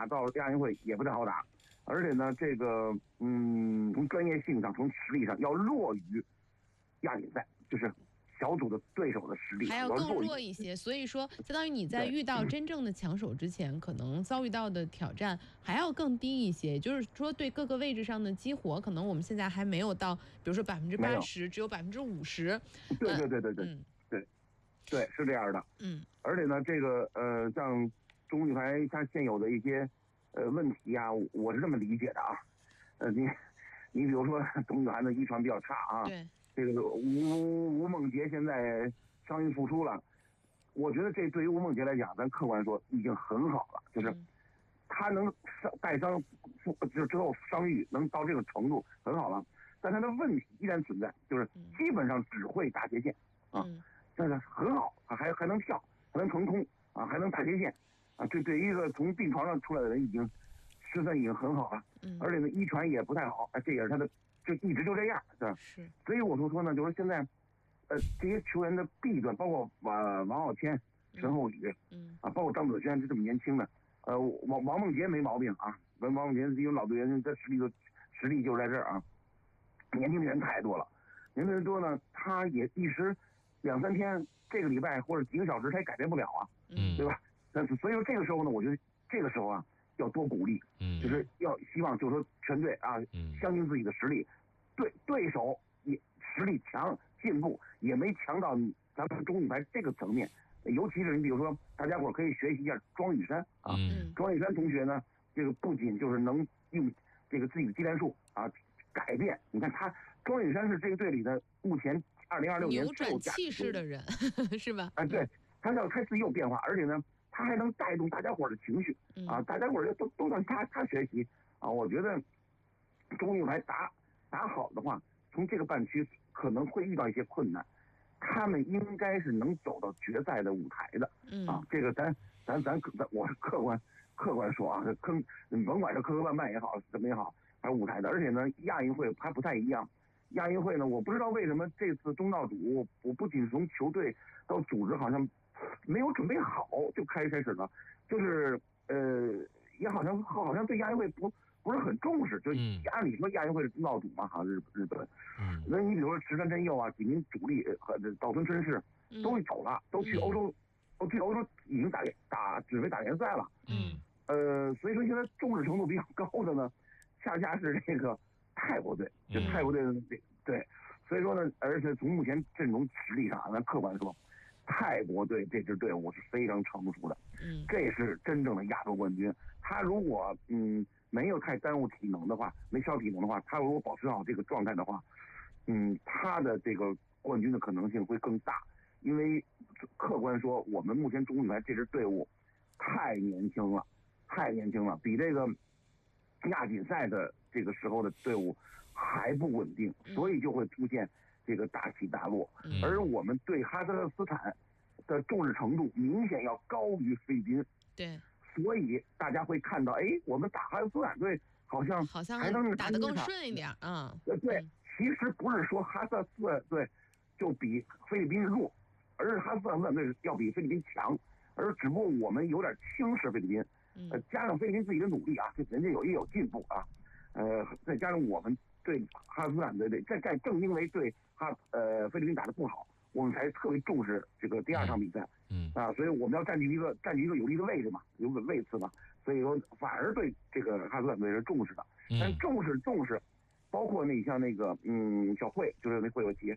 打到亚运会也不太好打，而且呢，这个从专业性上、从实力上要弱于亚锦赛，就是小组的对手的实力还要更弱一些。所以说，相当于你在遇到真正的强手之前，可能遭遇到的挑战还要更低一些。也就是说，对各个位置上的激活，可能我们现在还没有到，比如说80%，只有50%。 对，是这样的。而且呢，这个像中国女排它现有的一些问题啊，我是这么理解的啊。你比如说中国女排的遗传比较差啊。 对。 这个吴梦洁现在伤愈复出了，我觉得这对于吴梦洁来讲，咱客观说已经很好了，就是她能带伤之后伤愈能到这个程度很好了，但她的问题依然存在，就是基本上只会打斜线啊。但是很好，还能跳，还能腾空啊，还能打斜线啊。这对于一个从病床上出来的人，十分已经很好了。而且呢，遗传也不太好，这也是他的，就一直就这样，是吧？ 是。 所以我说呢，就是现在，这些球员的弊端，包括王傲谦、陈厚宇，包括张子萱，这么年轻的，王梦洁没毛病啊，王梦洁因为老队员，这实力就在这儿啊。年轻的人太多了，年轻人多呢，他也一时2-3天，这个礼拜或者几个小时，他也改变不了啊，对吧？所以说这个时候呢，我觉得这个时候啊，要多鼓励，就是要希望就是说全队啊，相信自己的实力，对手也实力强，进步也没强到咱们中女排这个层面，尤其是你比如说，大家伙可以学习一下庄雨珊啊，庄雨珊同学呢，这个不仅就是能用这个自己的技战术啊改变，你看庄雨珊是这个队里的目前2026年扭转气势的人，是吧？ 对，他自己有变化，而且呢，他还能带动大家伙的情绪啊，大家伙都向他学习啊。我觉得中女排打好的话，从这个半区可能会遇到一些困难，他们应该是能走到决赛的舞台的啊。这个我是客观说啊，甭管是磕磕绊绊也好，怎么也好，还是舞台的。而且呢，亚运会还不太一样。亚运会呢，我不知道为什么这次东道主，我不仅从球队到组织好像没有准备好就开始了，就是也好像对亚运会不是很重视，就按理说亚运会是东道主嘛，好像日本。那你比如说石川真佑啊，几名主力和岛村春世都走了，都去欧洲已经准备打联赛了。所以说现在重视程度比较高的呢，恰恰是这个泰国队，就泰国队对，所以说呢，而且从目前阵容实力上，咱客观说，泰国队这支队伍是非常成熟的，这是真正的亚洲冠军。他如果没有太耽误体能的话，没消体能的话，他如果保持好这个状态的话，他的这个冠军的可能性会更大。因为客观说，我们目前中女排这支队伍太年轻了，比这个亚锦赛的这个时候的队伍还不稳定，所以就会出现这个大起大落。而我们对哈萨克斯坦的重视程度明显要高于菲律宾， 对， 所以大家会看到，我们打哈萨克斯坦队好像还能打得更顺一点啊。 对，其实不是说哈萨克斯坦队就比菲律宾弱，而是哈萨克斯坦队要比菲律宾强，而只不过我们有点轻视菲律宾。加上菲律宾自己的努力啊，人家也有进步啊，再加上我们对哈萨克斯坦队正因为对菲律宾打得不好，我们才特别重视这个第2场比赛，所以我们要占据一个有利的位置嘛，有个位次嘛，所以说反而对这个哈萨克斯坦队是重视的，但重视，包括像那个小慧，就是那慧友琪，